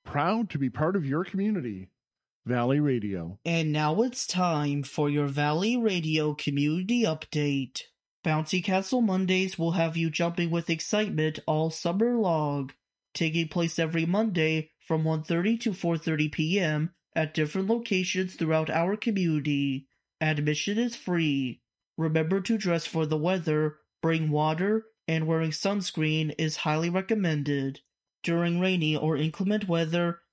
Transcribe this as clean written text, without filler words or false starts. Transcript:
proud to be part of your community. Valley Radio. And now it's time for your Valley Radio Community Update. Bouncy Castle Mondays will have you jumping with excitement all summer long, taking place every Monday from 1:30 to 4:30 p.m. at different locations throughout our community. Admission is free. Remember to dress for the weather, bring water, and wearing sunscreen is highly recommended. During rainy or inclement weather,